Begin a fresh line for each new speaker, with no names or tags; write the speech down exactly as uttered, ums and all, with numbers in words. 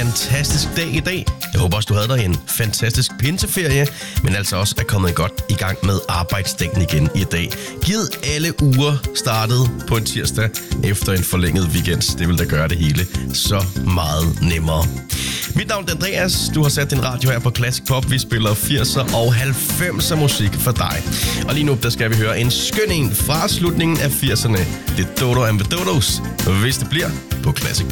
fantastisk dag i dag. Jeg håber også, du havde dig en fantastisk pinseferie, men altså også er kommet godt i gang med arbejdsdagen igen i dag. Givet alle uger startet på en tirsdag efter en forlænget weekend. Det vil da gøre det hele så meget nemmere. Mit navn er Andreas. Du har sat din radio her på Classic Pop. Vi spiller firser og halvfemser musik for dig. Og lige nu, der skal vi høre en skøn en fra slutningen af firserne. Det er Dodo and the Dodos, hvis det bliver på Classic Pop.